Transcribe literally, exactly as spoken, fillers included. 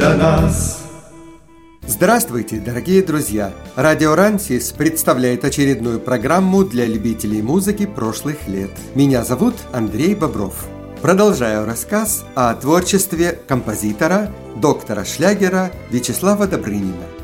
до нас. Здравствуйте, дорогие друзья! Радио Рансис представляет очередную программу для любителей музыки прошлых лет. Меня зовут Андрей Бобров. Продолжаю рассказ о творчестве композитора, доктора шлягера Вячеслава Добрынина.